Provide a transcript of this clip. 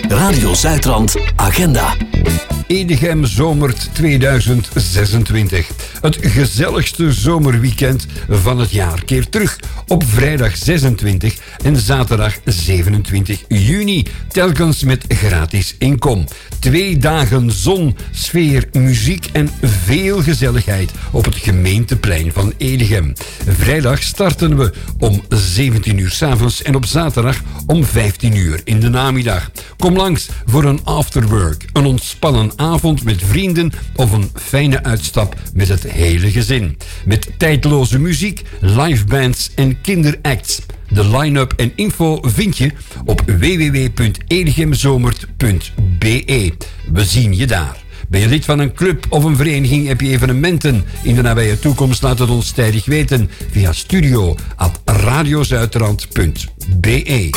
Radio Zuidrand Agenda. Edegem Zomert 2026. Het gezelligste zomerweekend van het jaar keert terug op vrijdag 26 en zaterdag 27 juni. Telkens met gratis inkom. 2 dagen zon, sfeer, muziek en veel gezelligheid op het gemeenteplein van Edegem. Vrijdag starten we om 17 uur 's avonds en op zaterdag om 15 uur in de namiddag. Kom langs voor een afterwork, een ontspannen avond met vrienden of een fijne uitstap met het hele gezin. Met tijdloze muziek, livebands en kinderacts. De line-up en info vind je op www.edegemzomert.be. We zien je daar. Ben je lid van een club of een vereniging? Heb je evenementen in de nabije toekomst? Laat het ons tijdig weten via studio@radiozuidrand.be.